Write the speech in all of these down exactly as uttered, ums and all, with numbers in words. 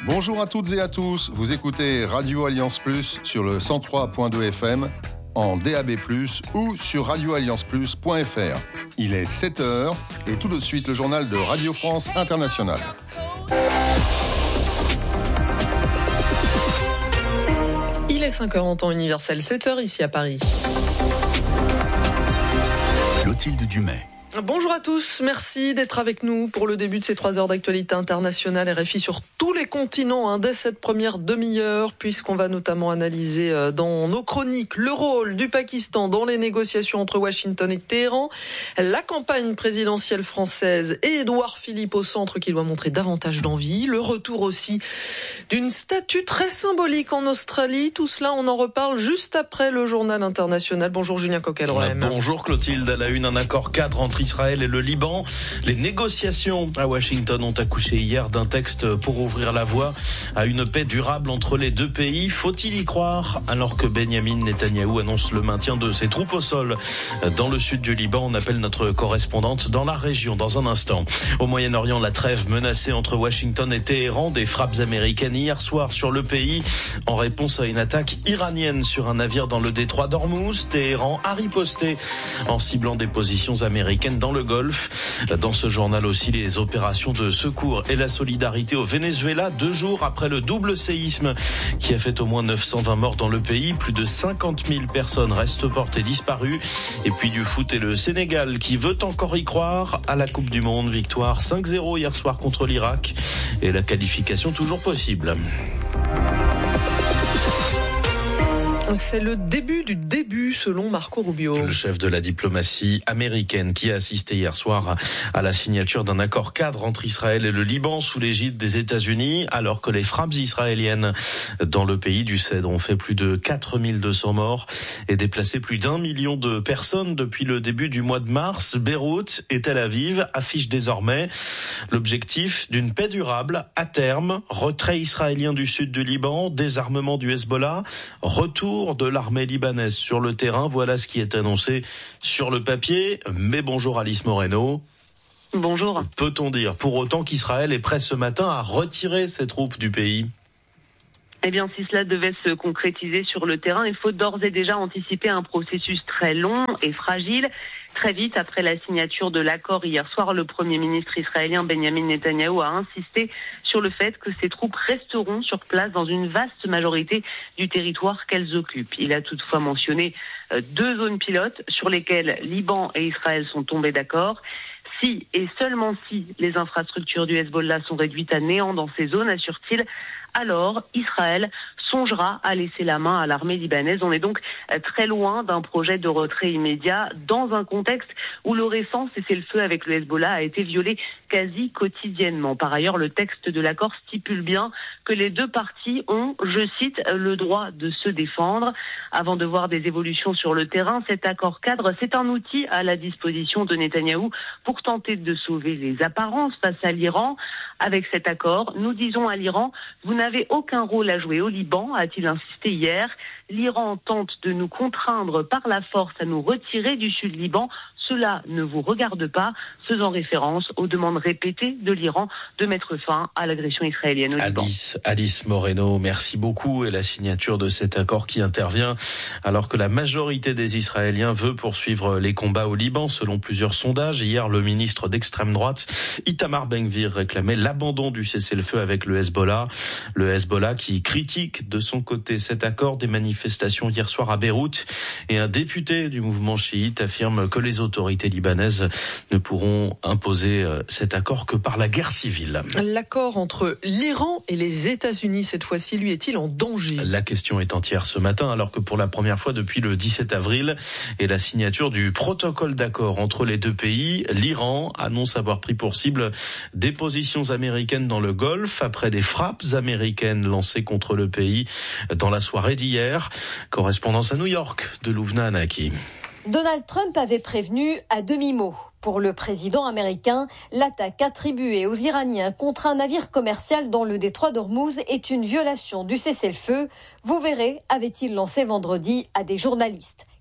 Bonjour à toutes et à tous, vous écoutez Radio Alliance Plus sur le cent trois point deux F M, en D A B plus, ou sur radio alliance plus point F R. Il est sept heures et tout de suite le journal de Radio France Internationale. Il est cinq heures en temps universel, sept heures ici à Paris. Clotilde Dumais. Bonjour à tous, merci d'être avec nous pour le début de ces trois heures d'actualité internationale R F I sur tous les continents hein, dès cette première demi-heure, puisqu'on va notamment analyser euh, dans nos chroniques le rôle du Pakistan dans les négociations entre Washington et Téhéran, la campagne présidentielle française et Édouard Philippe au centre qui doit montrer davantage d'envie, le retour aussi d'une statue très symbolique en Australie. Tout cela, on en reparle juste après le journal international. Bonjour Julien Coquelroem. Bonjour Clotilde, à la une, un accord cadre entre Israël et le Liban. Les négociations à Washington ont accouché hier d'un texte pour ouvrir la voie à une paix durable entre les deux pays. Faut-il y croire alors que Benyamin Netanyahou annonce le maintien de ses troupes au sol dans le sud du Liban? On appelle notre correspondante dans la région dans un instant. Au Moyen-Orient, la trêve menacée entre Washington et Téhéran, des frappes américaines hier soir sur le pays en réponse à une attaque iranienne sur un navire dans le détroit d'Ormuz. Téhéran a riposté en ciblant des positions américaines dans le Golfe. Dans ce journal aussi, les opérations de secours et la solidarité au Venezuela, deux jours après le double séisme qui a fait au moins neuf cent vingt morts dans le pays. Plus de cinquante mille personnes restent portées disparues. Et puis du foot et le Sénégal qui veut encore y croire à la Coupe du Monde. Victoire cinq zéro hier soir contre l'Irak et la qualification toujours possible. C'est le début du début, selon Marco Rubio. Le chef de la diplomatie américaine qui a assisté hier soir à la signature d'un accord cadre entre Israël et le Liban sous l'égide des États-Unis, alors que les frappes israéliennes dans le pays du Cèdre ont fait plus de quatre mille deux cents morts et déplacé plus d'un million de personnes depuis le début du mois de mars. Beyrouth et Tel Aviv affichent désormais l'objectif d'une paix durable à terme, retrait israélien du sud du Liban, désarmement du Hezbollah, retour de l'armée libanaise sur le terrain. Voilà ce qui est annoncé sur le papier. Mais bonjour Alice Moreno. Bonjour. Peut-on dire pour autant qu'Israël est prêt ce matin à retirer ses troupes du pays ? Eh bien, si cela devait se concrétiser sur le terrain, il faut d'ores et déjà anticiper un processus très long et fragile. Très vite, après la signature de l'accord hier soir, le Premier ministre israélien Benyamin Netanyahou a insisté sur le fait que ses troupes resteront sur place dans une vaste majorité du territoire qu'elles occupent. Il a toutefois mentionné deux zones pilotes sur lesquelles Liban et Israël sont tombés d'accord. Si et seulement si les infrastructures du Hezbollah sont réduites à néant dans ces zones, assure-t-il, alors Israël songera à laisser la main à l'armée libanaise. On est donc très loin d'un projet de retrait immédiat dans un contexte où le récent cessez-le-feu avec le Hezbollah a été violé quasi quotidiennement. Par ailleurs, le texte de l'accord stipule bien que les deux parties ont, je cite, le droit de se défendre. Avant de voir des évolutions sur le terrain, cet accord cadre, c'est un outil à la disposition de Netanyahou pour tenter de sauver les apparences face à l'Iran. Avec cet accord, nous disons à l'Iran, vous n'avez aucun rôle à jouer au Liban, a-t-il insisté hier. L'Iran tente de nous contraindre par la force à nous retirer du sud Liban. Cela ne vous regarde pas, faisant référence aux demandes répétées de l'Iran de mettre fin à l'agression israélienne au Liban. Alice, Alice Moreno, merci beaucoup. Et la signature de cet accord qui intervient alors que la majorité des Israéliens veut poursuivre les combats au Liban, selon plusieurs sondages. Hier, le ministre d'extrême droite, Itamar Ben-Gvir, réclamait l'abandon du cessez-le-feu avec le Hezbollah. Le Hezbollah qui critique de son côté cet accord. Des manifestations hier soir à Beyrouth. Et un député du mouvement chiite affirme que les autorités autorités libanaises ne pourront imposer cet accord que par la guerre civile. L'accord entre l'Iran et les États-Unis, cette fois-ci, lui, est-il en danger ? La question est entière ce matin, alors que pour la première fois depuis le dix-sept avril et la signature du protocole d'accord entre les deux pays, l'Iran annonce avoir pris pour cible des positions américaines dans le Golfe après des frappes américaines lancées contre le pays dans la soirée d'hier. Correspondance à New York de Louvna Anaki. Donald Trump avait prévenu à demi-mot. Pour le président américain, l'attaque attribuée aux Iraniens contre un navire commercial dans le détroit d'Ormuz est une violation du cessez-le-feu. Vous verrez, avait-il lancé vendredi à des journalistes.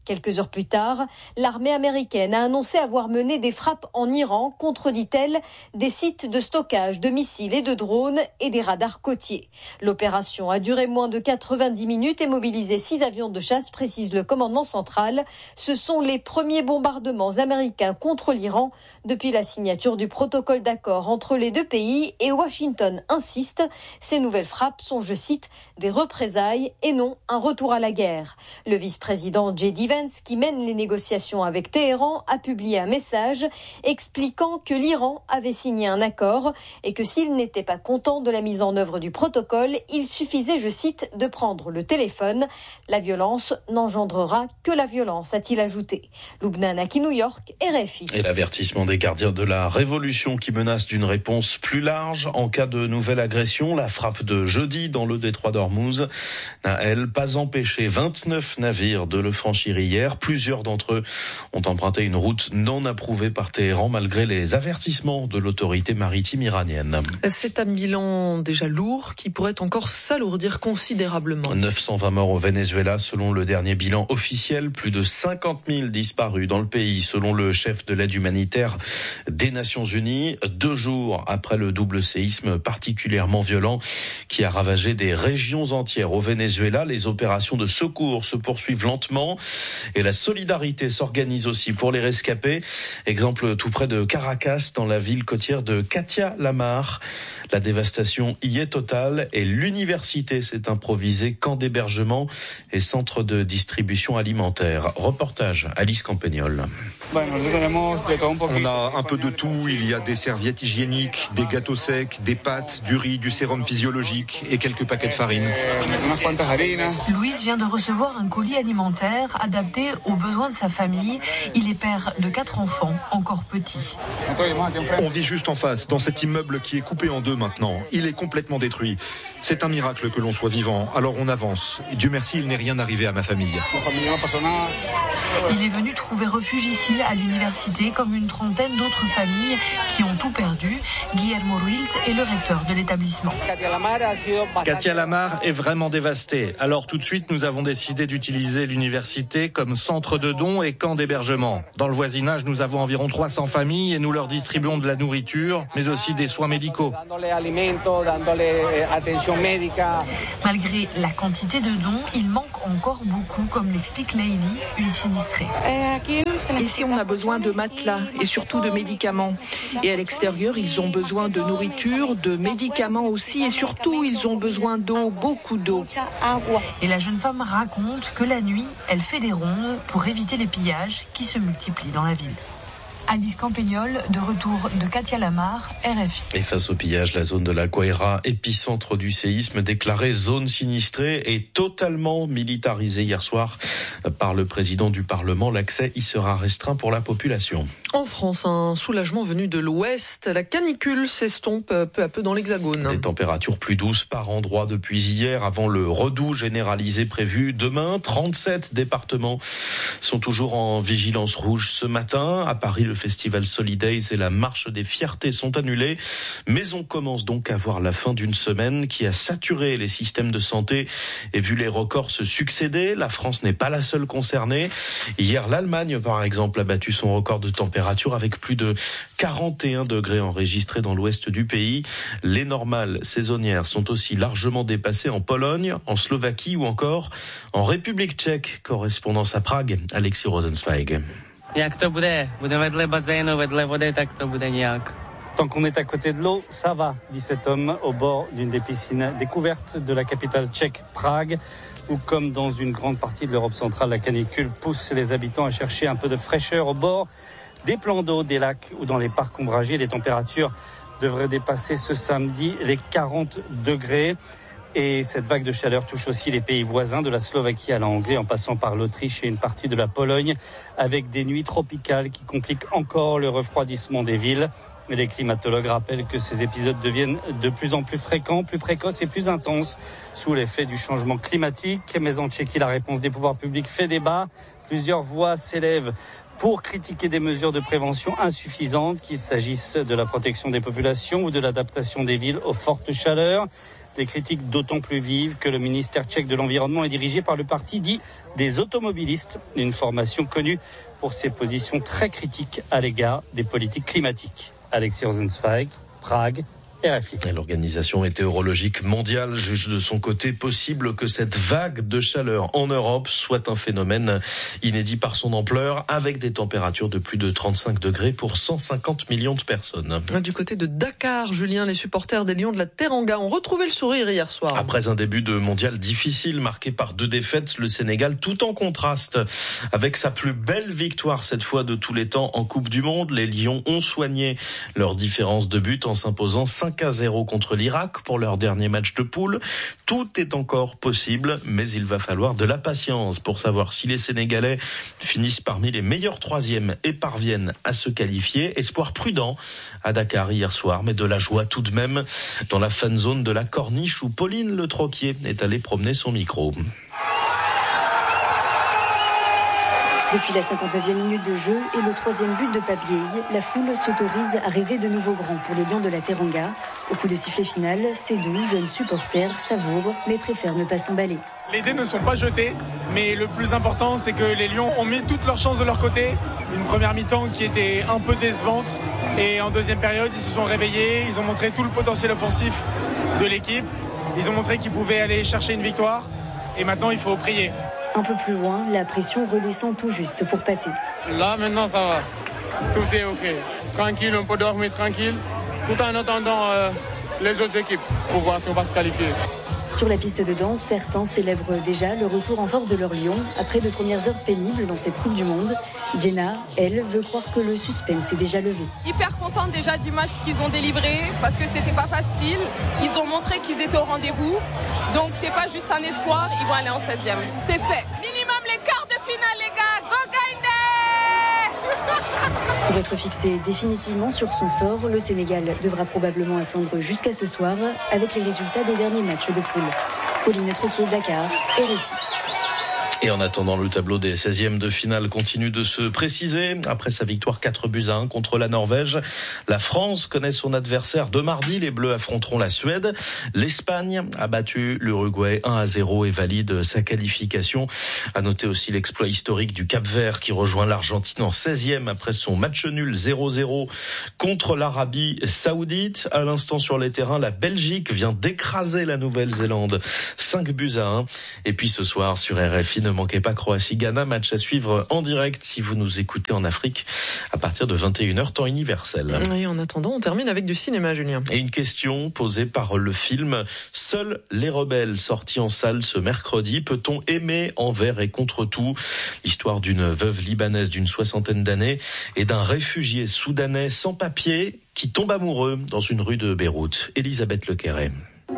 Quelques heures plus tard, l'armée américaine a annoncé avoir mené des frappes en Iran contre, dit-elle, des sites de stockage de missiles et de drones et des radars côtiers. L'opération a duré moins de quatre-vingt-dix minutes et mobilisé six avions de chasse, précise le commandement central. Ce sont les premiers bombardements américains contre l'Iran depuis la signature du protocole d'accord entre les deux pays, et Washington insiste. Ces nouvelles frappes sont, je cite, des représailles et non un retour à la guerre. Le vice-président J D Vance, qui mène les négociations avec Téhéran, a publié un message expliquant que l'Iran avait signé un accord et que s'il n'était pas content de la mise en œuvre du protocole, il suffisait, je cite, de prendre le téléphone. La violence n'engendrera que la violence, a-t-il ajouté. Lubna Naki, New York, R F I. Et l'avertissement des gardiens de la Révolution qui menace d'une réponse plus large en cas de nouvelle agression. La frappe de jeudi dans le détroit d'Ormuz n'a, elle, pas empêché vingt-neuf navires de le franchir hier. Plusieurs d'entre eux ont emprunté une route non approuvée par Téhéran malgré les avertissements de l'autorité maritime iranienne. C'est un bilan déjà lourd qui pourrait encore s'alourdir considérablement. neuf cent vingt morts au Venezuela selon le dernier bilan officiel. Plus de cinquante mille disparus dans le pays selon le chef de l'aide humanitaire des Nations Unies. Deux jours après le double séisme particulièrement violent qui a ravagé des régions entières au Venezuela, les opérations de secours se poursuivent lentement et la solidarité s'organise aussi pour les rescapés. Exemple tout près de Caracas, dans la ville côtière de Katia Lamar. La dévastation y est totale et l'université s'est improvisée camp d'hébergement et centre de distribution alimentaire. Reportage Alice Campagnol. On a un peu de tout, il y a des serviettes hygiéniques, des gâteaux secs, des pâtes, du riz, du sérum physiologique et quelques paquets de farine. Louise vient de recevoir un colis alimentaire adapté aux besoins de sa famille. Il est père de quatre enfants, encore petits. On vit juste en face, dans cet immeuble qui est coupé en deux maintenant. Il est complètement détruit. C'est un miracle que l'on soit vivant, alors on avance. Dieu merci, il n'est rien arrivé à ma famille. Il est venu trouver refuge ici, à l'université, comme une trentaine d'autres familles qui ont tout perdu. Guillermo Ruilt est le recteur de l'établissement. Katia Lamar est vraiment dévastée. Alors tout de suite, nous avons décidé d'utiliser l'université comme centre de dons et camp d'hébergement. Dans le voisinage, nous avons environ trois cents familles et nous leur distribuons de la nourriture, mais aussi des soins médicaux. Malgré la quantité de dons, il manque encore beaucoup, comme l'explique Leili, une sinistrée. Ici, on a besoin de matelas et surtout de médicaments. Et à l'extérieur, ils ont besoin de nourriture, de médicaments aussi. Et surtout, ils ont besoin d'eau, beaucoup d'eau. Et la jeune femme raconte que la nuit, elle fait des rondes pour éviter les pillages qui se multiplient dans la ville. Alice Campagnol, de retour de Katia Lamar, R F I. Et face au pillage, la zone de la Guaira, épicentre du séisme, déclarée zone sinistrée et totalement militarisée hier soir par le président du Parlement. L'accès y sera restreint pour la population. En France, un soulagement venu de l'ouest. La canicule s'estompe peu à peu dans l'Hexagone. Des températures plus douces par endroit depuis hier, avant le redout généralisé prévu demain. trente-sept départements sont toujours en vigilance rouge ce matin. À Paris, le festival Solidays et la marche des fiertés sont annulés. Mais on commence donc à voir la fin d'une semaine qui a saturé les systèmes de santé et vu les records se succéder. La France n'est pas la seule concernée. Hier, l'Allemagne, par exemple, a battu son record de température avec plus de quarante et un degrés enregistrés dans l'ouest du pays. Les normales saisonnières sont aussi largement dépassées en Pologne, en Slovaquie ou encore en République tchèque. Correspondance à Prague, Alexis Rosenzweig. Tant qu'on est à côté de l'eau, ça va, dit cet homme au bord d'une des piscines découvertes de la capitale tchèque, Prague, où comme dans une grande partie de l'Europe centrale, la canicule pousse les habitants à chercher un peu de fraîcheur au bord des plans d'eau, des lacs ou dans les parcs ombragés. Les températures devraient dépasser ce samedi les quarante degrés. Et cette vague de chaleur touche aussi les pays voisins, de la Slovaquie à la Hongrie, en passant par l'Autriche et une partie de la Pologne, avec des nuits tropicales qui compliquent encore le refroidissement des villes. Mais les climatologues rappellent que ces épisodes deviennent de plus en plus fréquents, plus précoces et plus intenses sous l'effet du changement climatique. Mais en Tchéquie, la réponse des pouvoirs publics fait débat. Plusieurs voix s'élèvent pour critiquer des mesures de prévention insuffisantes, qu'il s'agisse de la protection des populations ou de l'adaptation des villes aux fortes chaleurs. Des critiques d'autant plus vives que le ministère tchèque de l'Environnement est dirigé par le parti dit des automobilistes, une formation connue pour ses positions très critiques à l'égard des politiques climatiques. Alexis Rosenzweig, Prague, R F I. L'Organisation météorologique mondiale juge de son côté possible que cette vague de chaleur en Europe soit un phénomène inédit par son ampleur, avec des températures de plus de trente-cinq degrés pour cent cinquante millions de personnes. Du côté de Dakar, Julien, les supporters des Lions de la Teranga ont retrouvé le sourire hier soir. Après un début de mondial difficile marqué par deux défaites, le Sénégal tout en contraste avec sa plus belle victoire cette fois de tous les temps en Coupe du Monde. Les Lions ont soigné leur différence de but en s'imposant cinq à zéro contre l'Irak pour leur dernier match de poule. Tout est encore possible, mais il va falloir de la patience pour savoir si les Sénégalais finissent parmi les meilleurs troisièmes et parviennent à se qualifier. Espoir prudent à Dakar hier soir, mais de la joie tout de même dans la fan zone de la Corniche où Pauline Le Troquier est allée promener son micro. Depuis la cinquante-neuvième minute de jeu et le troisième but de Papier, la foule s'autorise à rêver de nouveaux grands pour les Lions de la Teranga. Au coup de sifflet final, ces doux jeunes supporters savourent mais préfèrent ne pas s'emballer. Les dés ne sont pas jetés, mais le plus important, c'est que les Lions ont mis toutes leurs chances de leur côté. Une première mi-temps qui était un peu décevante. Et en deuxième période, ils se sont réveillés, ils ont montré tout le potentiel offensif de l'équipe. Ils ont montré qu'ils pouvaient aller chercher une victoire. Et maintenant, il faut prier. Un peu plus loin, la pression redescend tout juste pour Pathé. Là, maintenant, ça va. Tout est OK. Tranquille, on peut dormir tranquille, tout en attendant euh, les autres équipes pour voir si on va se qualifier. Sur la piste de danse, certains célèbrent déjà le retour en force de leur Lion après de premières heures pénibles dans cette Coupe du Monde. Diana, elle, veut croire que le suspense est déjà levé. Hyper contente déjà du match qu'ils ont délivré parce que c'était pas facile. Ils ont montré qu'ils étaient au rendez-vous. Donc c'est pas juste un espoir, ils vont aller en seizième. C'est fait. Minimum les quarts de finale, les gars. Go Gaïndé! Pour être fixé définitivement sur son sort, le Sénégal devra probablement attendre jusqu'à ce soir avec les résultats des derniers matchs de poule. Pauline Troquier, Dakar, R F I. Et en attendant, le tableau des seizièmes de finale continue de se préciser. Après sa victoire quatre buts à un contre la Norvège, la France connaît son adversaire de mardi. Les Bleus affronteront la Suède. L'Espagne a battu l'Uruguay un à zéro et valide sa qualification. À noter aussi l'exploit historique du Cap-Vert qui rejoint l'Argentine en seizième après son match nul zéro zéro contre l'Arabie Saoudite. À l'instant sur les terrains, la Belgique vient d'écraser la Nouvelle-Zélande cinq buts à un. Et puis ce soir sur R F I, ne manquez pas Croatie-Ghana, match à suivre en direct si vous nous écoutez en Afrique à partir de vingt et une heures, temps universel. Et en attendant, on termine avec du cinéma, Julien. Et une question posée par le film Seuls les rebelles, sorti en salle ce mercredi. Peut-on aimer envers et contre tout? L'histoire d'une veuve libanaise d'une soixantaine d'années et d'un réfugié soudanais sans papier qui tombe amoureux dans une rue de Beyrouth. Elisabeth Lequeret.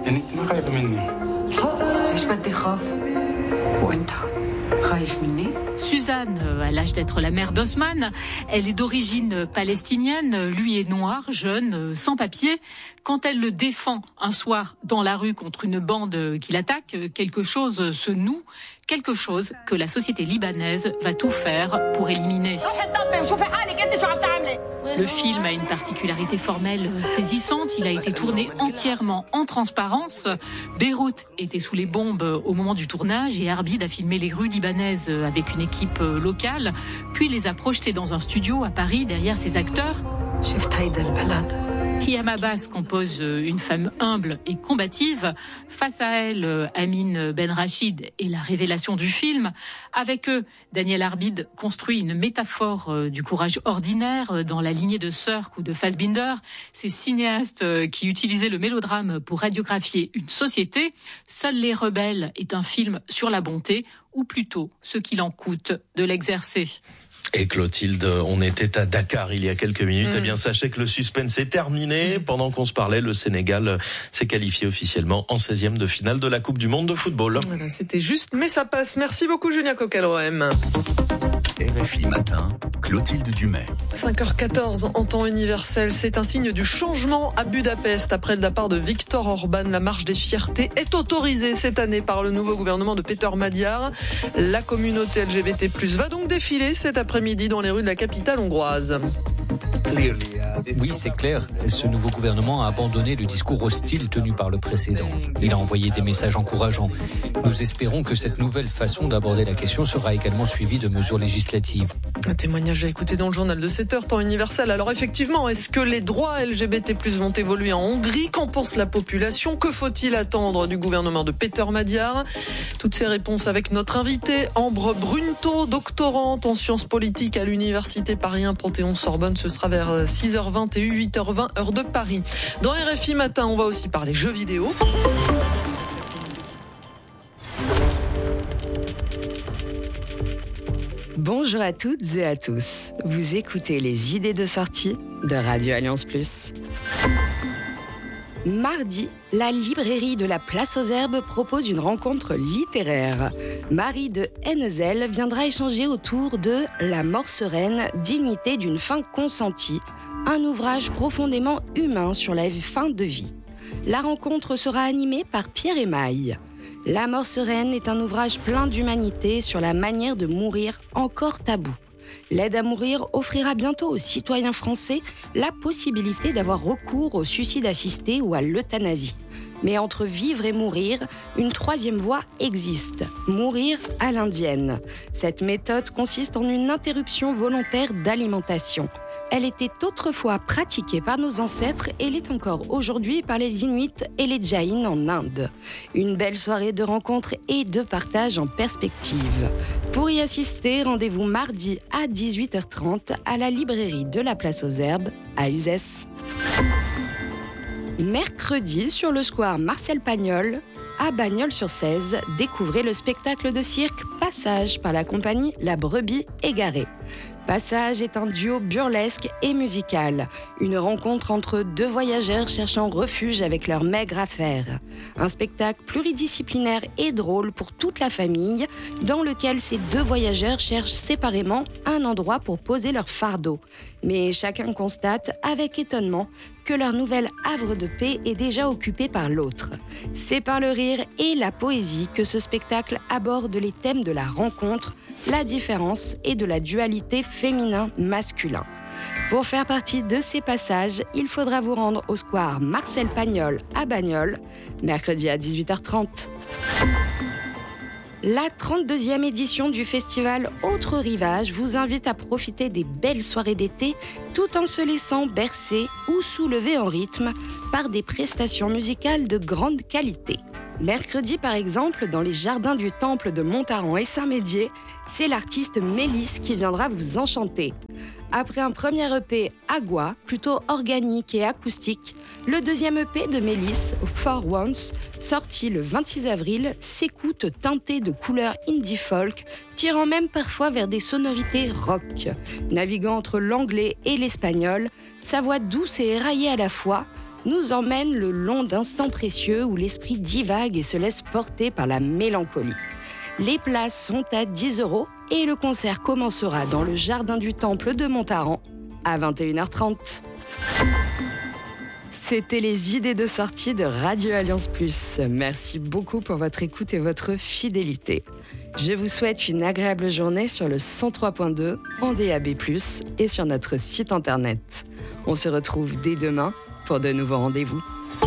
Suzanne a l'âge d'être la mère d'Osman. Elle est d'origine palestinienne. Lui est noir, jeune, sans papier. Quand elle le défend un soir dans la rue contre une bande qui l'attaque, quelque chose se noue. Quelque chose que la société libanaise va tout faire pour éliminer. Le film a une particularité formelle saisissante. Il a été tourné entièrement en transparence. Beyrouth était sous les bombes au moment du tournage et Arbid a filmé les rues libanaises avec une équipe locale, puis les a projetées dans un studio à Paris derrière ses acteurs. Hiam Abbas compose une femme humble et combative. Face à elle, Amin Ben Rachid est la révélation du film. Avec eux, Daniel Arbid construit une métaphore du courage ordinaire dans la lignée de Sirk ou de Fassbinder. Ces cinéastes qui utilisaient le mélodrame pour radiographier une société. Seuls les rebelles est un film sur la bonté, ou plutôt ce qu'il en coûte de l'exercer. Et Clotilde, on était à Dakar il y a quelques minutes. Mmh. Eh bien, sachez que le suspense est terminé. Pendant qu'on se parlait, le Sénégal s'est qualifié officiellement en seizième de finale de la Coupe du Monde de football. Voilà, c'était juste, mais ça passe. Merci beaucoup, Julien Coquelroem. R F I Matin, Clotilde Dumais. cinq heures quatorze en temps universel. C'est un signe du changement à Budapest. Après le départ de Viktor Orban, la marche des fiertés est autorisée cette année par le nouveau gouvernement de Péter Magyar. La communauté L G B T plus, va donc défiler cet après-midi dans les rues de la capitale hongroise. Clearly, uh... Oui, c'est clair. Ce nouveau gouvernement a abandonné le discours hostile tenu par le précédent. Il a envoyé des messages encourageants. Nous espérons que cette nouvelle façon d'aborder la question sera également suivie de mesures législatives. Un témoignage à écouter dans le journal de sept heures, temps universel. Alors effectivement, est-ce que les droits L G B T plus vont évoluer en Hongrie? Qu'en pense la population? Que faut-il attendre du gouvernement de Peter Magyar? Toutes ces réponses avec notre invitée, Ambre Brunto, doctorante en sciences politiques à l'université Paris un Panthéon-Sorbonne. Ce sera vers six heures vingt et huit heures vingt, heure de Paris. Dans R F I Matin, on va aussi parler jeux vidéo. Bonjour à toutes et à tous. Vous écoutez les idées de sortie de Radio Alliance Plus. Mardi, la librairie de la Place aux Herbes propose une rencontre littéraire. Marie de Hennezel viendra échanger autour de La mort sereine, dignité d'une fin consentie, un ouvrage profondément humain sur la fin de vie. La rencontre sera animée par Pierre Émaille. La mort sereine est un ouvrage plein d'humanité sur la manière de mourir encore tabou. L'aide à mourir offrira bientôt aux citoyens français la possibilité d'avoir recours au suicide assisté ou à l'euthanasie. Mais entre vivre et mourir, une troisième voie existe, mourir à l'indienne. Cette méthode consiste en une interruption volontaire d'alimentation. Elle était autrefois pratiquée par nos ancêtres et l'est encore aujourd'hui par les Inuits et les Jains en Inde. Une belle soirée de rencontres et de partage en perspective. Pour y assister, rendez-vous mardi à dix-huit heures trente à la librairie de la Place aux Herbes à Uzès. Mercredi, sur le square Marcel Pagnol, à Bagnols-sur-Cèze, découvrez le spectacle de cirque Passage par la compagnie La Brebis Égarée. Passage est un duo burlesque et musical, une rencontre entre deux voyageurs cherchant refuge avec leurs maigres affaires. Un spectacle pluridisciplinaire et drôle pour toute la famille, dans lequel ces deux voyageurs cherchent séparément un endroit pour poser leur fardeau. Mais chacun constate avec étonnement que leur nouvel havre de paix est déjà occupé par l'autre. C'est par le rire et la poésie que ce spectacle aborde les thèmes de la rencontre, la différence et de la dualité féminin-masculin. Pour faire partie de ces passages, il faudra vous rendre au square Marcel Pagnol à Bagnols, mercredi à dix-huit heures trente. La trente-deuxième édition du festival Autre Rivage vous invite à profiter des belles soirées d'été tout en se laissant bercer ou soulever en rythme par des prestations musicales de grande qualité. Mercredi, par exemple, dans les jardins du Temple de Montaran et Saint-Médier, c'est l'artiste Mélisse qui viendra vous enchanter. Après un premier E P Agua, plutôt organique et acoustique, le deuxième E P de Mélisse, For Once, sorti le vingt-six avril, s'écoute teinté de couleurs indie folk, tirant même parfois vers des sonorités rock. Naviguant entre l'anglais et l'espagnol, sa voix douce et éraillée à la fois nous emmène le long d'instants précieux où l'esprit divague et se laisse porter par la mélancolie. Les places sont à dix euros et le concert commencera dans le jardin du Temple de Montaran à vingt et une heures trente. C'était les idées de sortie de Radio Alliance Plus. Merci beaucoup pour votre écoute et votre fidélité. Je vous souhaite une agréable journée sur le cent trois point deux en D A B plus, et sur notre site internet. On se retrouve dès demain pour de nouveaux rendez-vous.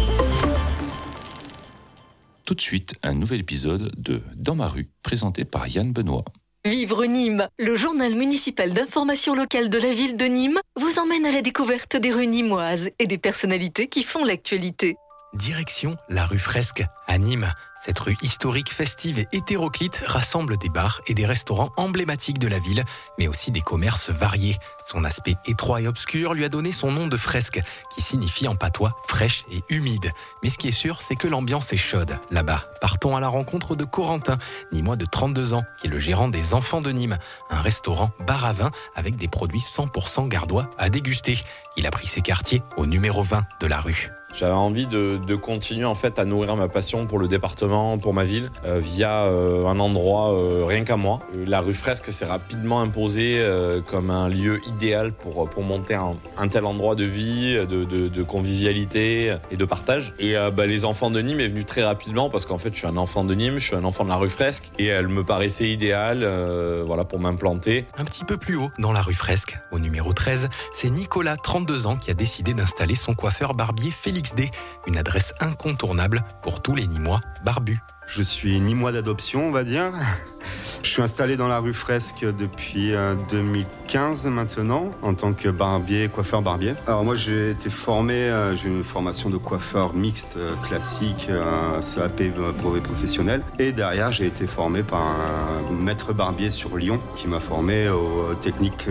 Tout de suite, un nouvel épisode de Dans ma rue, présenté par Yann Benoît. Vivre Nîmes, le journal municipal d'information locale de la ville de Nîmes, vous emmène à la découverte des rues nîmoises et des personnalités qui font l'actualité. Direction la rue Fresque, à Nîmes. Cette rue historique, festive et hétéroclite rassemble des bars et des restaurants emblématiques de la ville, mais aussi des commerces variés. Son aspect étroit et obscur lui a donné son nom de fresque, qui signifie en patois fraîche et humide. Mais ce qui est sûr, c'est que l'ambiance est chaude là-bas. Partons à la rencontre de Corentin, Nîmois de trente-deux ans, qui est le gérant des Enfants de Nîmes, un restaurant bar à vin avec des produits cent pour cent gardois à déguster. Il a pris ses quartiers au numéro vingt de la rue. J'avais envie de, de continuer en fait à nourrir ma passion pour le département, pour ma ville, euh, via euh, un endroit euh, rien qu'à moi. La rue Fresque s'est rapidement imposée euh, comme un lieu idéal pour, pour monter un, un tel endroit de vie, de, de, de convivialité et de partage. Et euh, bah, les enfants de Nîmes est venu très rapidement parce qu'en fait je suis un enfant de Nîmes, je suis un enfant de la rue Fresque et elle me paraissait idéale euh, voilà, pour m'implanter. Un petit peu plus haut, dans la rue Fresque, au numéro treize, c'est Nicolas, trente-deux ans, qui a décidé d'installer son coiffeur barbier Félix D, une adresse incontournable pour tous les Nîmois barbus. Je suis Nîmois d'adoption, on va dire. Je suis installé dans la rue Fresque depuis deux mille quinze maintenant, en tant que barbier, coiffeur barbier. Alors moi j'ai été formé, j'ai une formation de coiffeur mixte classique, un C A P brevet professionnel. Et derrière j'ai été formé par un maître barbier sur Lyon qui m'a formé aux techniques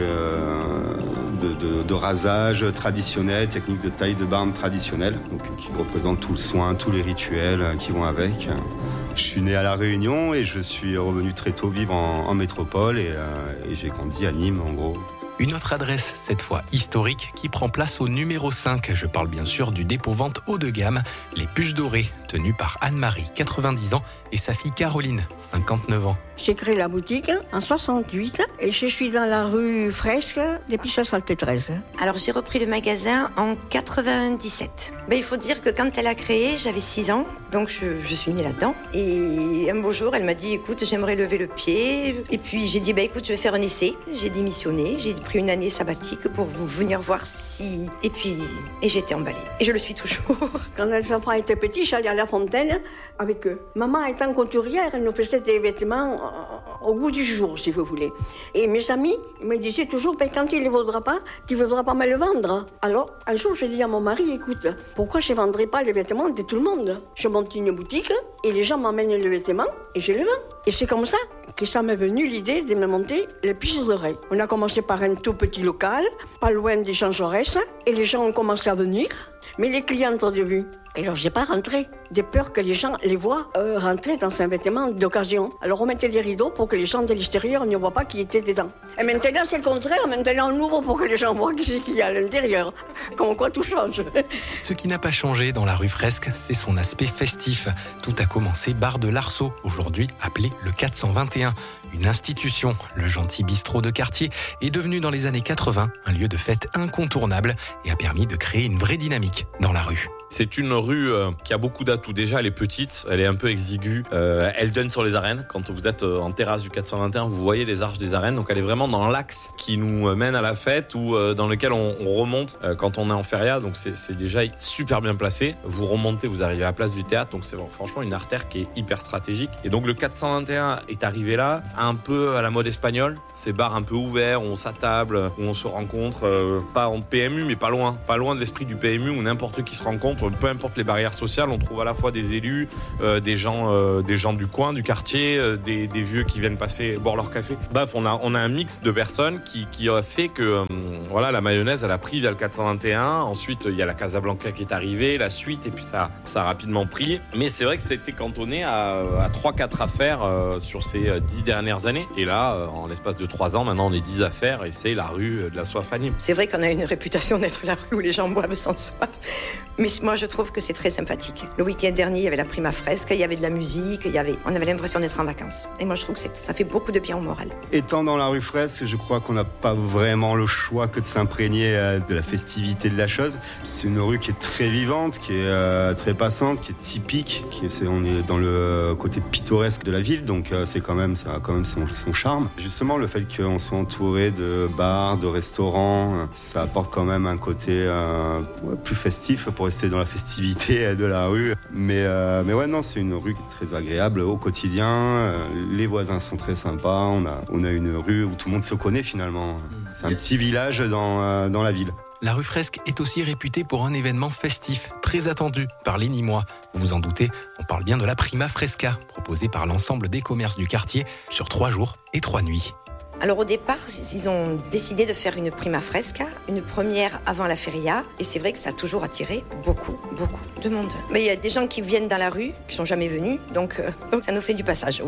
de, de, de rasage traditionnelles, techniques de taille de barbe traditionnelle, donc qui représentent tout le soin, tous les rituels qui vont avec. Je suis né à La Réunion et je suis revenu très tôt vivre en, en métropole et, euh, et j'ai grandi à Nîmes en gros. Une autre adresse, cette fois historique, qui prend place au numéro cinq. Je parle bien sûr du dépôt-vente haut de gamme, les Puces Dorées, tenu par Anne-Marie, quatre-vingt-dix ans, et sa fille Caroline, cinquante-neuf ans. J'ai créé la boutique en soixante-huit et je suis dans la rue Fresque depuis soixante-treize. Alors j'ai repris le magasin en quatre-vingt-dix-sept. Ben, il faut dire que quand elle a créé, j'avais six ans, donc je, je suis née là-dedans. Et un beau jour, elle m'a dit, écoute, j'aimerais lever le pied. Et puis j'ai dit, ben, écoute, je vais faire un essai. J'ai démissionné, j'ai pris une année sabbatique pour vous venir voir si... Et puis, et j'étais emballée. Et je le suis toujours. Quand les enfants étaient petits, j'allais à la fontaine avec eux. Maman étant couturière, elle nous faisait des vêtements au goût du jour, si vous voulez. Et mes amis me disaient toujours, ben, quand il ne vaudra pas, tu ne voudras pas me le vendre. Alors, un jour, j'ai dit à mon mari, écoute, pourquoi je ne vendrais pas les vêtements de tout le monde? Je monte une boutique et les gens m'emmènent le vêtement et je le vends. Et c'est comme ça que ça m'est venu l'idée de me monter les Puces Dorées. On a commencé par un tout petit local, pas loin des Jean Jaurès, et les gens ont commencé à venir. Mais les clients au début, alors j'ai pas rentré, de peur que les gens les voient euh, rentrer dans un vêtement d'occasion. Alors on mettait des rideaux pour que les gens de l'extérieur ne voient pas qui était dedans. Et maintenant c'est le contraire, maintenant on ouvre pour que les gens voient qui c'est qu'il y a à l'intérieur. Comme quoi tout change. Ce qui n'a pas changé dans la rue Fresque, c'est son aspect festif. Tout a commencé bar de l'Arceau, aujourd'hui appelé le quatre cent vingt et un. Une institution, le gentil bistrot de quartier, est devenu dans les années quatre-vingts un lieu de fête incontournable et a permis de créer une vraie dynamique dans la rue. C'est une rue euh, qui a beaucoup d'atouts. Déjà, elle est petite, elle est un peu exiguë. Euh, elle donne sur les arènes. Quand vous êtes euh, en terrasse du quatre cent vingt et un, vous voyez les arches des arènes. Donc, elle est vraiment dans l'axe qui nous mène à la fête ou euh, dans lequel on, on remonte euh, quand on est en feria. Donc, c'est, c'est déjà super bien placé. Vous remontez, vous arrivez à la place du théâtre. Donc, c'est bon, franchement une artère qui est hyper stratégique. Et donc, le quatre cent vingt et un est arrivé là, un peu à la mode espagnole. Ces bars un peu ouverts, où on s'attable, où on se rencontre, euh, pas en P M U, mais pas loin. Pas loin de l'esprit du P M U où n'importe qui se rencontre. Peu importe les barrières sociales, on trouve à la fois des élus, euh, des gens, euh, des gens du coin, du quartier, euh, des, des vieux qui viennent passer boire leur café. Bref, on a, on a un mix de personnes qui, qui a fait que, euh, voilà, la mayonnaise, elle a pris via le quatre cent vingt et un. Ensuite, il y a la Casablanca qui est arrivée, la suite, et puis ça, ça a rapidement pris. Mais c'est vrai que c'était cantonné à, à trois quatre affaires euh, sur ces dix dernières années. Et là, euh, en l'espace de trois ans, maintenant, on est dix affaires et c'est la rue de la soif à Nîmes. C'est vrai qu'on a une réputation d'être la rue où les gens boivent sans soif. Mais moi, je trouve que c'est très sympathique. Le week-end dernier, il y avait la Prima Fresque, il y avait de la musique, il y avait... on avait l'impression d'être en vacances. Et moi, je trouve que c'est... ça fait beaucoup de bien au moral. Étant dans la rue Fresque, je crois qu'on n'a pas vraiment le choix que de s'imprégner de la festivité de la chose. C'est une rue qui est très vivante, qui est euh, très passante, qui est typique. Qui est... C'est... on est dans le côté pittoresque de la ville, donc euh, c'est quand même, ça a quand même son, son charme. Justement, le fait qu'on soit entouré de bars, de restaurants, ça apporte quand même un côté euh, ouais, plus festif pour rester dans la festivité de la rue. Mais, euh, mais ouais, non, c'est une rue qui est très agréable au quotidien. Euh, les voisins sont très sympas. On a, on a une rue où tout le monde se connaît finalement. C'est un petit village dans, euh, dans la ville. La rue Fresque est aussi réputée pour un événement festif très attendu par les Nîmois. Vous vous en doutez, on parle bien de la Prima Fresca, proposée par l'ensemble des commerces du quartier sur trois jours et trois nuits. Alors au départ, ils ont décidé de faire une Prima Fresca, une première avant la feria, et c'est vrai que ça a toujours attiré beaucoup, beaucoup de monde. Mais il y a des gens qui viennent dans la rue, qui sont jamais venus, donc, euh, donc ça nous fait du passage, oui.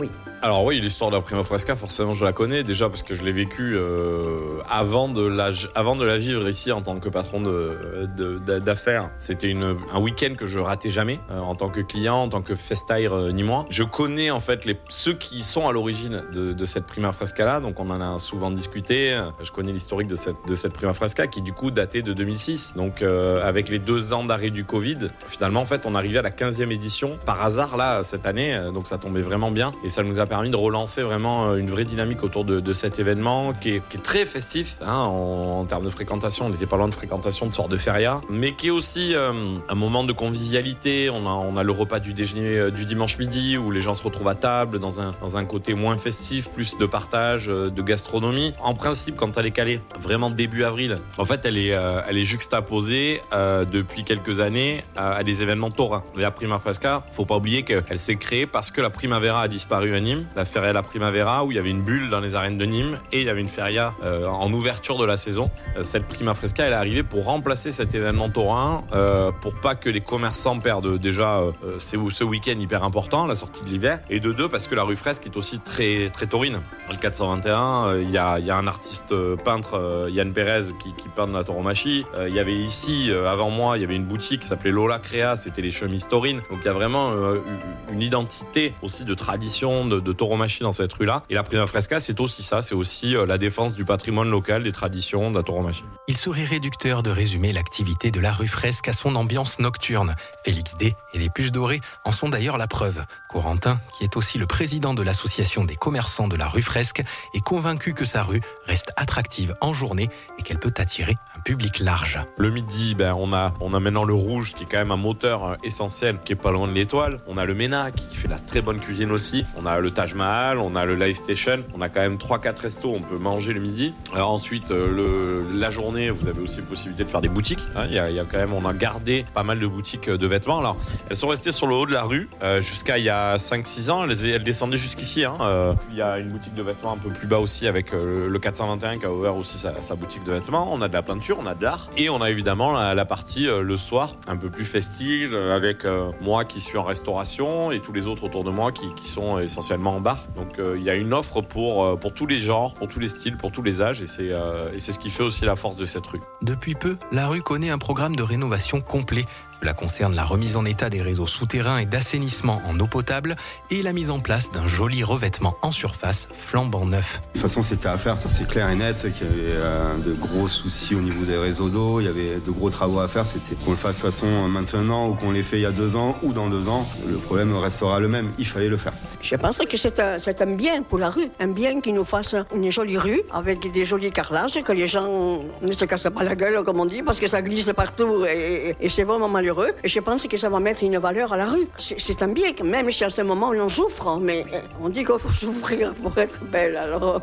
Alors oui, l'histoire de la Prima Fresca, forcément je la connais, déjà parce que je l'ai vécue euh, avant, de la, avant de la vivre ici en tant que patron de, de, de, d'affaires. C'était une, un week-end que je ratais jamais euh, en tant que client, en tant que festaire euh, nîmois. Je connais en fait les, ceux qui sont à l'origine de, de cette Prima Fresca-là, donc on en a souvent discuté. Je connais l'historique de cette, de cette Prima Fresca qui du coup datait de deux mille six. Donc euh, avec les deux ans d'arrêt du Covid, finalement en fait on arrivait à la quinzième édition par hasard là cette année, donc ça tombait vraiment bien et ça nous a permis de relancer vraiment une vraie dynamique autour de, de cet événement qui est, qui est très festif hein, en, en termes de fréquentation. On n'était pas loin de fréquentation de soir de feria, mais qui est aussi euh, un moment de convivialité. On a, on a le repas du déjeuner euh, du dimanche midi où les gens se retrouvent à table dans un, dans un côté moins festif, plus de partage, euh, de gastronomie. En principe, quand elle est calée vraiment début avril, en fait elle est, euh, elle est juxtaposée euh, depuis quelques années à, à des événements taurins. La Prima Fresca, faut pas oublier qu'elle s'est créée parce que la Primavera a disparu à Nîmes, la Feria La Primavera où il y avait une bulle dans les arènes de Nîmes et il y avait une feria euh, en ouverture de la saison. Euh, cette Prima Fresca, elle est arrivée pour remplacer cet événement taurin, euh, pour pas que les commerçants perdent déjà euh, ce week-end hyper important, la sortie de l'hiver, et de deux parce que la rue Fresque est aussi très très taurine. Le quatre cent vingt et un, il euh, y, a, y a un artiste euh, peintre, euh, Yann Pérez, qui, qui peint de la tauromachie. Il euh, y avait ici, euh, avant moi, il y avait une boutique qui s'appelait Lola Créa, c'était les chemises taurines. Donc il y a vraiment euh, une identité aussi de tradition de, de tauromachie dans cette rue-là. Et la Prima Fresca, c'est aussi ça, c'est aussi euh, la défense du patrimoine local, des traditions de la tauromachie. Il serait réducteur de résumer l'activité de la rue Fresque à son ambiance nocturne. Félix D et les Puces Dorées en sont d'ailleurs la preuve. Corentin, qui est aussi le président de l'association des commerçants de la rue Fresque, est convaincu que sa rue reste attractive en journée et qu'elle peut attirer un public large. Le midi, ben, on a, on a maintenant le Rouge qui est quand même un moteur essentiel qui est pas loin de l'Étoile. On a le Ménat qui, qui fait la très bonne cuisine aussi. On a le Taj Mahal, on a le Light Station. On a quand même trois quatre restos, on peut manger le midi. Alors ensuite, le, la journée, vous avez aussi la possibilité de faire des boutiques. Hein, il y a, il y a quand même, on a gardé pas mal de boutiques de vêtements. Alors, elles sont restées sur le haut de la rue euh, jusqu'à il y a cinq six ans. Elles, elles descendaient jusqu'ici. Hein. Euh, il y a une boutique de vêtements un peu plus bas aussi avec euh, le quatre cent vingt et un qui a ouvert aussi sa, sa boutique de vêtements. On a de la peinture, on a de l'art. Et on a évidemment la, la partie euh, le soir, un peu plus festive, euh, avec euh, moi qui suis en restauration et tous les autres autour de moi qui, qui sont essentiellement en bar. Donc euh, il y a une offre pour, euh, pour tous les genres, pour tous les styles, pour tous les âges. Et c'est, euh, et c'est ce qui fait aussi la force de cette rue. Depuis peu, la rue connaît un programme de rénovation complet. Cela concerne la remise en état des réseaux souterrains et d'assainissement en eau potable et la mise en place d'un joli revêtement en surface flambant neuf. De toute façon, c'était à faire, ça c'est clair et net, c'est qu'il y avait euh, de gros soucis au niveau des réseaux d'eau, il y avait de gros travaux à faire, c'était qu'on le fasse de toute façon maintenant ou qu'on l'ait fait il y a deux ans ou dans deux ans, le problème restera le même, il fallait le faire. Je pense que c'est un, c'est un bien pour la rue, un bien qui nous fasse une jolie rue avec des jolis carrelages, que les gens ne se cassent pas la gueule comme on dit, parce que ça glisse partout et, et c'est vraiment malheureux. Et je pense que ça va mettre une valeur à la rue. C'est, c'est un bien, même si à ce moment on en souffre, mais on dit qu'il faut souffrir pour être belle, alors...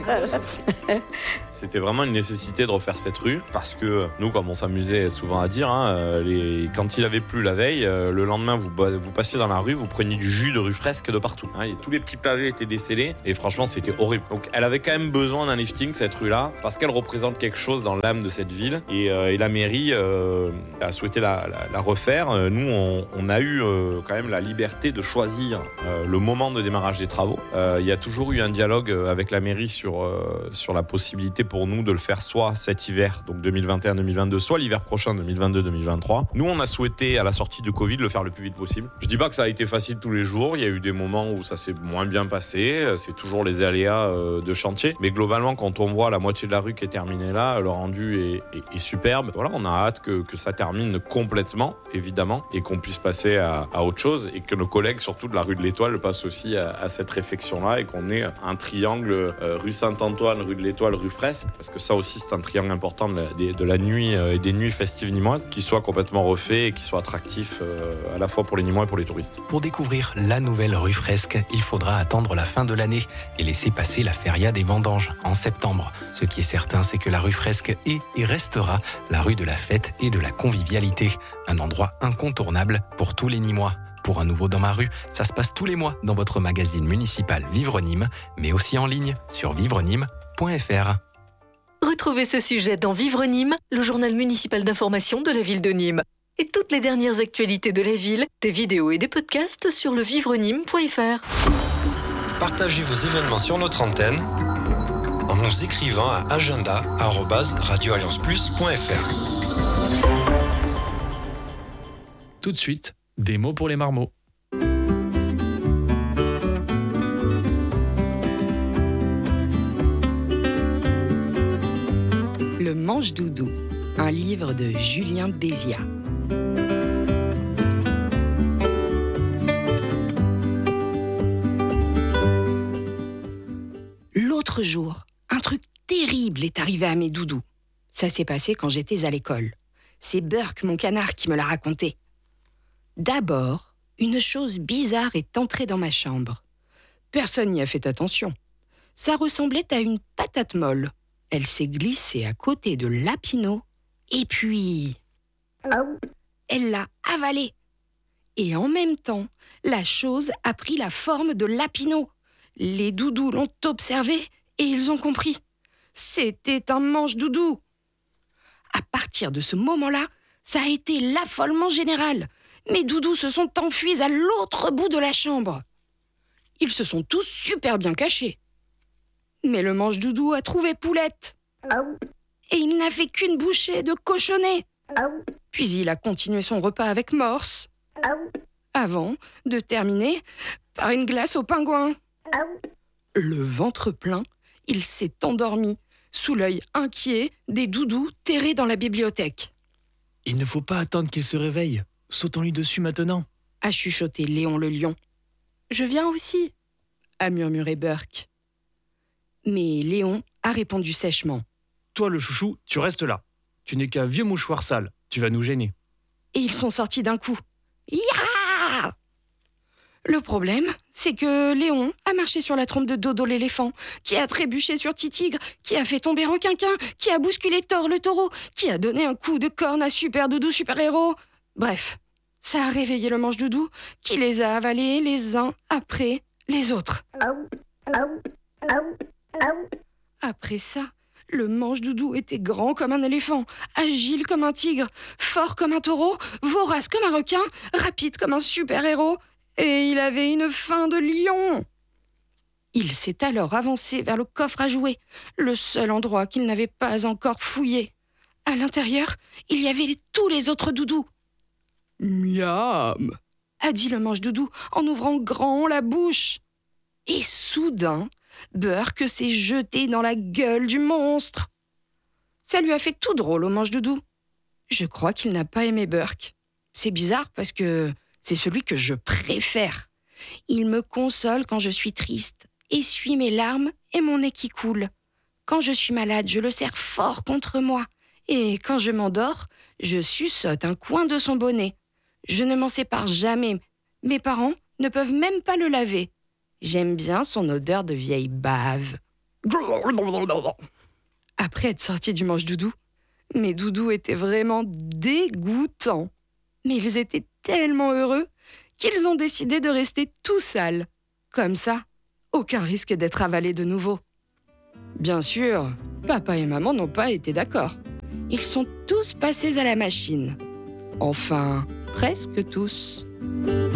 C'était vraiment une nécessité de refaire cette rue, parce que nous, comme on s'amusait souvent à dire, hein, les... quand il avait plu la veille, le lendemain, vous, vous passiez dans la rue, vous preniez du jus de rue Fresque de partout. Hein, et tous les petits pavés étaient décellés, et franchement, c'était horrible. Donc, elle avait quand même besoin d'un lifting, cette rue-là, parce qu'elle représente quelque chose dans l'âme de cette ville, et, euh, et la mairie euh, a souhaité la, la, la refaire. Nous, on, on a eu euh, quand même la liberté de choisir euh, le moment de démarrage des travaux. Euh, il y a toujours eu un dialogue avec la mairie sur, euh, sur la possibilité pour nous de le faire soit cet hiver, donc deux mille vingt et un deux mille vingt-deux, soit l'hiver prochain, deux mille vingt-deux deux mille vingt-trois. Nous, on a souhaité, à la sortie du Covid, le faire le plus vite possible. Je dis pas que ça a été facile tous les jours. Il y a eu des moments où ça s'est moins bien passé. C'est toujours les aléas euh, de chantier. Mais globalement, quand on voit la moitié de la rue qui est terminée là, le rendu est, est, est superbe. Voilà, on a hâte que, que ça termine complètement, évidemment, et qu'on puisse passer à, à autre chose, et que nos collègues, surtout de la rue de l'Étoile, passent aussi à, à cette réflexion-là, et qu'on ait un triangle euh, rue Saint-Antoine, rue de l'Étoile, rue Fresque, parce que ça aussi c'est un triangle important de la, de, de la nuit euh, et des nuits festives nîmoises, qui soit complètement refait et qui soit attractif euh, à la fois pour les Nîmois et pour les touristes. Pour découvrir la nouvelle rue Fresque, il faudra attendre la fin de l'année et laisser passer la feria des vendanges en septembre. Ce qui est certain, c'est que la rue Fresque est et restera la rue de la fête et de la convivialité, un endroit incontournable pour tous les Nîmois. Pour un nouveau Dans ma rue, ça se passe tous les mois dans votre magazine municipal Vivre Nîmes, mais aussi en ligne sur vivre nîmes point f r. Retrouvez ce sujet dans Vivre Nîmes, le journal municipal d'information de la ville de Nîmes. Et toutes les dernières actualités de la ville, des vidéos et des podcasts sur le vivre nîmes point f r. partager vos événements sur notre antenne en nous écrivant à agenda arobase radio alliance plus point f r. Tout de suite, des mots pour les marmots. Le Manche-Doudou, un livre de Julien Béziat. L'autre jour, un truc terrible est arrivé à mes doudous. Ça s'est passé quand j'étais à l'école. C'est Burke, mon canard, qui me l'a raconté. D'abord, une chose bizarre est entrée dans ma chambre. Personne n'y a fait attention. Ça ressemblait à une patate molle. Elle s'est glissée à côté de Lapino et puis... elle l'a avalée. Et en même temps, la chose a pris la forme de Lapino. Les doudous l'ont observé et ils ont compris. C'était un manche-doudou. À partir de ce moment-là, ça a été l'affolement général. Mes doudous se sont enfuis à l'autre bout de la chambre. Ils se sont tous super bien cachés. Mais le manche-doudou a trouvé Poulette. Et il n'a fait qu'une bouchée de cochonnet. Puis il a continué son repas avec Morse. Avant de terminer par une glace au pingouin. Le ventre plein, il s'est endormi sous l'œil inquiet des doudous terrés dans la bibliothèque. Il ne faut pas attendre qu'il se réveille. Sautons-lui dessus maintenant. A chuchoté Léon le lion. Je viens aussi, a murmuré Burke. Mais Léon a répondu sèchement. Toi, le chouchou, tu restes là. Tu n'es qu'un vieux mouchoir sale. Tu vas nous gêner. Et ils sont sortis d'un coup. Ya! Le problème, c'est que Léon a marché sur la trompe de Dodo l'éléphant, qui a trébuché sur Titigre, qui a fait tomber Requinquin, qui a bousculé Thor le taureau, qui a donné un coup de corne à Super Doudou Super Héros. Bref, ça a réveillé le manche-doudou, qui les a avalés les uns après les autres. Après ça, le manche-doudou était grand comme un éléphant, agile comme un tigre, fort comme un taureau, vorace comme un requin, rapide comme un super-héros, et il avait une faim de lion. Il s'est alors avancé vers le coffre à jouets, le seul endroit qu'il n'avait pas encore fouillé. À l'intérieur, il y avait tous les autres doudous. « Miam !» a dit le manche-doudou en ouvrant grand la bouche. Et soudain, Burke s'est jeté dans la gueule du monstre. Ça lui a fait tout drôle au manche-doudou. Je crois qu'il n'a pas aimé Burke. C'est bizarre parce que c'est celui que je préfère. Il me console quand je suis triste, essuie mes larmes et mon nez qui coule. Quand je suis malade, je le serre fort contre moi. Et quand je m'endors, je suçote un coin de son bonnet. Je ne m'en sépare jamais. Mes parents ne peuvent même pas le laver. J'aime bien son odeur de vieille bave. Après être sorti du manche-doudou, mes doudous étaient vraiment dégoûtants. Mais ils étaient tellement heureux qu'ils ont décidé de rester tout sales. Comme ça, aucun risque d'être avalés de nouveau. Bien sûr, papa et maman n'ont pas été d'accord. Ils sont tous passés à la machine. Enfin, presque tous.